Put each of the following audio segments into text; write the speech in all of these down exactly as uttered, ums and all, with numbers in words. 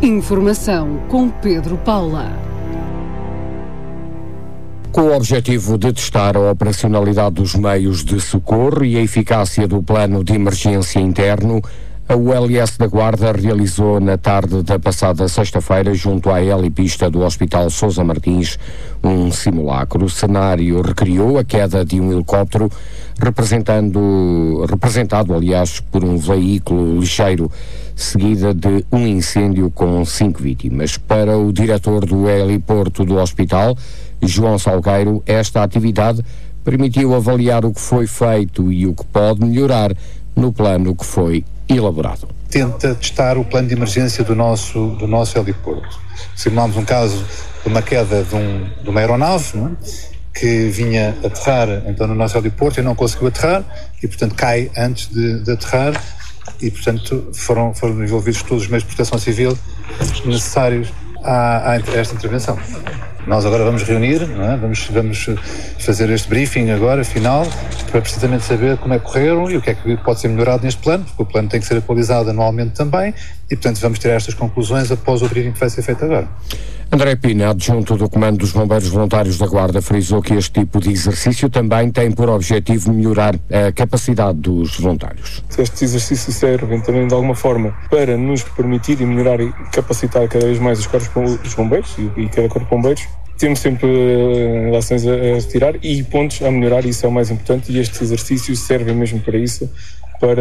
Informação com Pedro Paula. Com o objetivo de testar a operacionalidade dos meios de socorro e a eficácia do plano de emergência interno, a U L S da Guarda realizou na tarde da passada sexta-feira, junto à helipista do Hospital Sousa Martins, um simulacro. O cenário recriou a queda de um helicóptero, representando, representado, aliás, por um veículo ligeiro, seguida de um incêndio com cinco vítimas. Para o diretor do heliporto do hospital, João Salgueiro, esta atividade permitiu avaliar o que foi feito e o que pode melhorar no plano que foi elaborado. Tenta testar o plano de emergência do nosso, do nosso heliporto. Simulámos um caso de uma queda de, um, de uma aeronave, não é? Que vinha aterrar então no nosso heliporto e não conseguiu aterrar e, portanto, cai antes de, de aterrar e, portanto, foram, foram envolvidos todos os meios de proteção civil necessários a, a esta intervenção. Nós agora vamos reunir, não é? vamos, vamos fazer este briefing agora, final, para precisamente saber como é que correram e o que é que pode ser melhorado neste plano, porque o plano tem que ser atualizado anualmente também e, portanto, vamos ter estas conclusões após o briefing que vai ser feito agora. André Pina, adjunto do Comando dos Bombeiros Voluntários da Guarda, frisou que este tipo de exercício também tem por objetivo melhorar a capacidade dos voluntários. Estes exercícios servem também de alguma forma para nos permitir e melhorar e capacitar cada vez mais os corpos dos bombeiros e, e cada corpo de bombeiros. Temos sempre uh, ações a, a tirar e pontos a melhorar, isso é o mais importante, e estes exercícios servem mesmo para isso, para,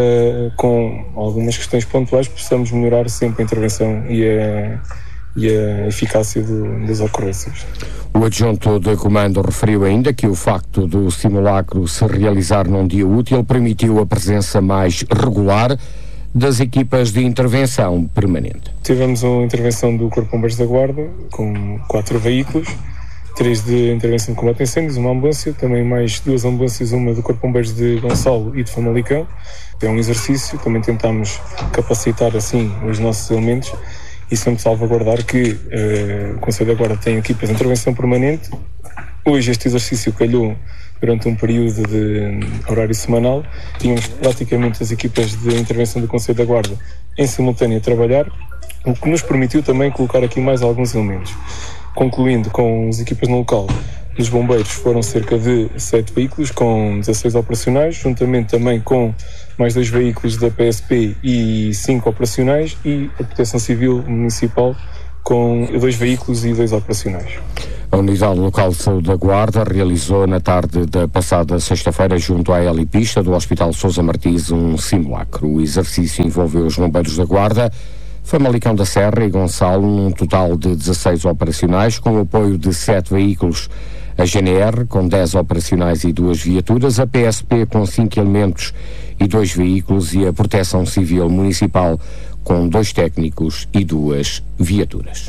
com algumas questões pontuais, possamos melhorar sempre a intervenção e a, e a eficácia do, das ocorrências. O adjunto de comando referiu ainda que o facto do simulacro se realizar num dia útil permitiu a presença mais regular das equipas de intervenção permanente. Tivemos uma intervenção do Corpo de Bombeiros da Guarda, com quatro veículos, três de intervenção de combate a incêndios, uma ambulância, também mais duas ambulâncias, uma do Corpo de Bombeiros de Gonçalo e de Famalicão. É um exercício, também tentámos capacitar assim os nossos elementos e sempre salvaguardar que uh, o Conselho da Guarda tem equipas de intervenção permanente. Hoje este exercício calhou durante um período de horário semanal. Tínhamos praticamente as equipas de intervenção do Conselho da Guarda em simultâneo a trabalhar, o que nos permitiu também colocar aqui mais alguns elementos. Concluindo com as equipas no local, dos bombeiros foram cerca de sete veículos com dezasseis operacionais, juntamente também com mais dois veículos da P S P e cinco operacionais, e a Proteção Civil Municipal com dois veículos e dois operacionais. A Unidade Local de Saúde da Guarda realizou na tarde da passada sexta-feira, junto à helipista do Hospital Sousa Martins, um simulacro. O exercício envolveu os bombeiros da Guarda, Famalicão da Serra e Gonçalo, num total de dezasseis operacionais, com o apoio de sete veículos. A G N R, com dez operacionais e duas viaturas, a P S P com cinco elementos e dois veículos e a Proteção Civil Municipal com dois técnicos e duas viaturas.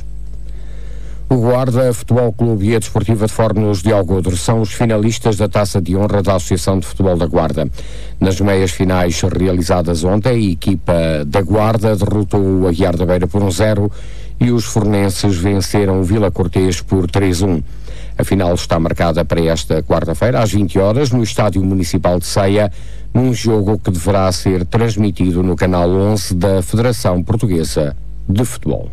O Guarda, Futebol Clube e a Desportiva de Fornos de Algodre são os finalistas da Taça de Honra da Associação de Futebol da Guarda. Nas meias finais realizadas ontem, a equipa da Guarda derrotou o Aguiar da Beira por um zero e os fornenses venceram o Vila Cortês por três a um. A final está marcada para esta quarta-feira, às vinte horas, no Estádio Municipal de Ceia, num jogo que deverá ser transmitido no canal onze da Federação Portuguesa de Futebol.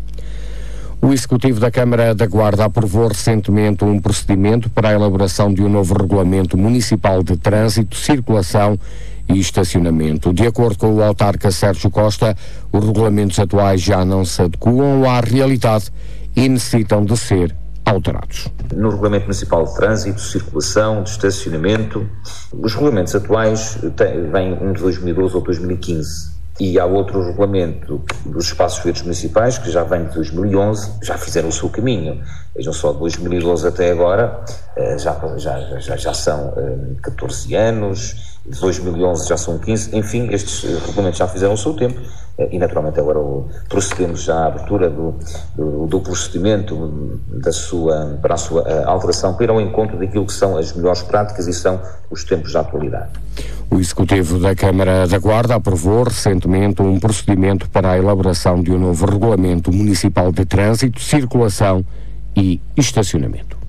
O Executivo da Câmara da Guarda aprovou recentemente um procedimento para a elaboração de um novo Regulamento Municipal de Trânsito, Circulação e Estacionamento. De acordo com o autarca Sérgio Costa, os regulamentos atuais já não se adequam à realidade e necessitam de ser alterados. No Regulamento Municipal de Trânsito, Circulação, de Estacionamento, os regulamentos atuais vêm um de dois mil e doze ou dois mil e quinze. E há outro regulamento dos espaços verdes municipais, que já vem de dois mil e onze, já fizeram o seu caminho. Vejam só, de dois mil e doze até agora, já, já, já, já são catorze anos, de dois mil e onze já são quinze, enfim, estes regulamentos já fizeram o seu tempo, e naturalmente agora procedemos já à abertura do, do, do procedimento da sua, para a sua alteração, para ir ao encontro daquilo que são as melhores práticas e são os tempos da atualidade. O Executivo da Câmara da Guarda aprovou recentemente um procedimento para a elaboração de um novo Regulamento Municipal de Trânsito, Circulação e Estacionamento.